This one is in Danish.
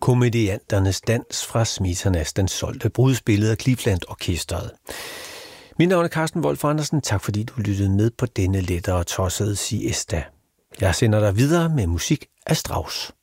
Komedianternes dans fra Smetanas Den solgte brud, spillet af Cleveland Orkestret. Mit navn er Carsten Wolf Andersen. Tak fordi du lyttede med på denne lettere tossede siesta. Jeg sender dig videre med musik af Strauss.